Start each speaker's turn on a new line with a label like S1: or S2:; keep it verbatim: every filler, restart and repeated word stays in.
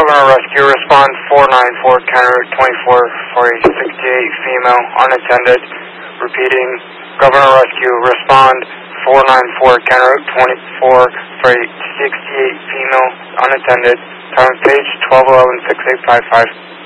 S1: Governor Rescue, respond four nine four, counter twenty-four for a sixty-eight female, unattended. Repeating, Governor Rescue, respond four nine four, counter twenty-four for a sixty-eight female, unattended. Time of page twelve eleven six eight five five.